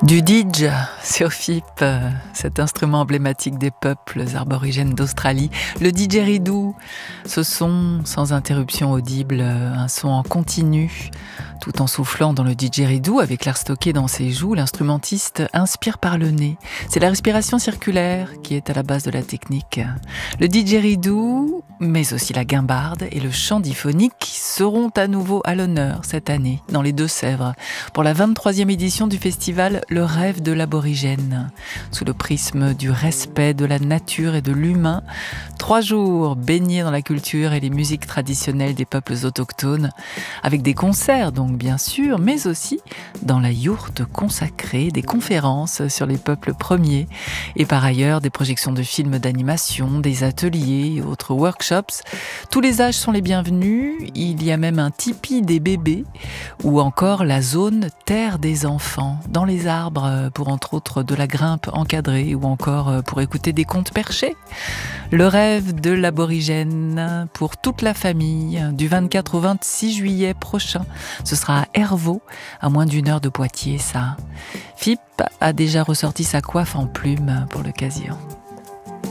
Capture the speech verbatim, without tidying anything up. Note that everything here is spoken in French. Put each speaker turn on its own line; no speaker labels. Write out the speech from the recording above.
Du didge sur F I P, cet instrument emblématique des peuples aborigènes d'Australie. Le didgeridoo, ce son sans interruption audible, un son en continu. Tout en soufflant dans le didgeridoo, avec l'air stocké dans ses joues, l'instrumentiste inspire par le nez. C'est la respiration circulaire qui est à la base de la technique. Le didgeridoo, mais aussi la guimbarde et le chant diphonique seront à nouveau à l'honneur cette année dans les Deux-Sèvres pour la vingt-troisième édition du festival Le Rêve de l'Aborigène. Sous le prisme du respect de la nature et de l'humain, trois jours baignés dans la culture et les musiques traditionnelles des peuples autochtones, avec des concerts donc bien sûr, mais aussi dans la yourte consacrée, des conférences sur les peuples premiers et par ailleurs des projections de films d'animation, des ateliers et autres workshops. Tous les âges sont les bienvenus, il y a même un tipi des bébés ou encore la zone terre des enfants, dans les arbres pour entre autres de la grimpe encadrée ou encore pour écouter des contes perchés. Le rêve de l'aborigène pour toute la famille du vingt-quatre au vingt-six juillet prochain. Ce sera à Hervaux, à moins d'une heure de Poitiers, ça. F I P a déjà ressorti sa coiffe en plumes pour l'occasion.